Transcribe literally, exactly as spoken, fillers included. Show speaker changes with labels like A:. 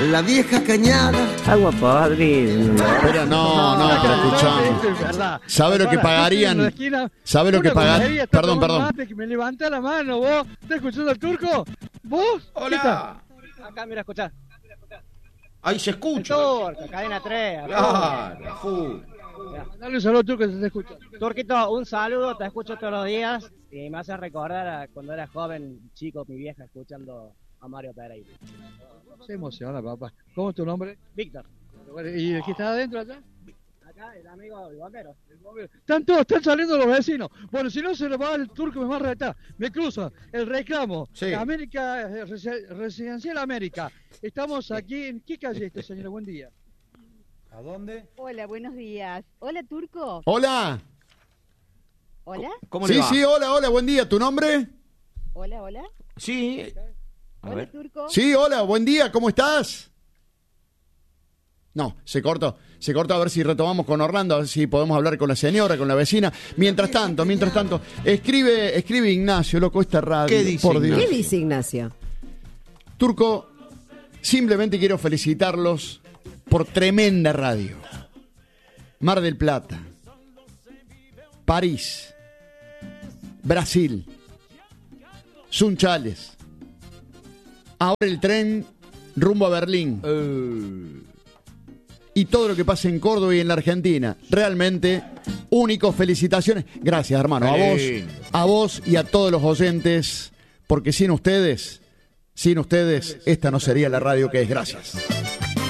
A: La vieja cañada.
B: Agua podrida.
C: Pero no, no, pero escuchame. ¿Sabe lo que pagarían? ¿Sabe lo que pagarían? Perdón, perdón.
D: Me levanta la mano, vos. ¿Estás escuchando al turco? ¿Vos?
E: Hola.
F: Acá, mira, escuchá.
E: Ahí se escucha.
F: Turco, cadena tres.
E: Claro, full.
D: Dale un saludo al turco que se te escucha.
F: Turquito, un saludo, te escucho todos los días y me hace recordar a cuando era joven, chico, mi vieja, escuchando a Mario Pereira.
D: Se emociona, papá. ¿Cómo es tu nombre?
F: Víctor.
D: ¿Y de qué está adentro allá?
F: Acá, el amigo del bombero.
D: Están todos, están saliendo los vecinos. Bueno, si no se lo va el turco, me va a retar. Me cruza el reclamo.
E: Sí.
D: América, Residencial América. Estamos aquí, ¿en qué calle está, señora? Buen día.
E: ¿A dónde?
G: Hola, buenos días. Hola, Turco.
C: Hola.
G: Hola.
E: ¿Cómo
C: Sí,
E: le va?
C: sí, hola, hola, buen día. ¿Tu nombre?
G: Hola, hola.
E: Sí. A
G: Hola,
E: ver.
G: Turco.
C: Sí, hola, buen día, ¿cómo estás? No, se cortó, se cortó, a ver si retomamos con Orlando, a ver si podemos hablar con la señora, con la vecina. Mientras tanto, mientras tanto, escribe, escribe Ignacio, loco, esta radio.
E: ¿Qué dice
C: por Dios.
E: Ignacio?
H: ¿Qué dice Ignacio?
C: Turco, simplemente quiero felicitarlos por tremenda radio. Mar del Plata, París, Brasil, Sunchales. Ahora el tren rumbo a Berlín.
E: Uh.
C: Y todo lo que pasa en Córdoba y en la Argentina. Realmente único. Felicitaciones. Gracias, hermano. A vos, a vos y a todos los oyentes. Porque sin ustedes, sin ustedes, esta no sería la radio que es. Gracias.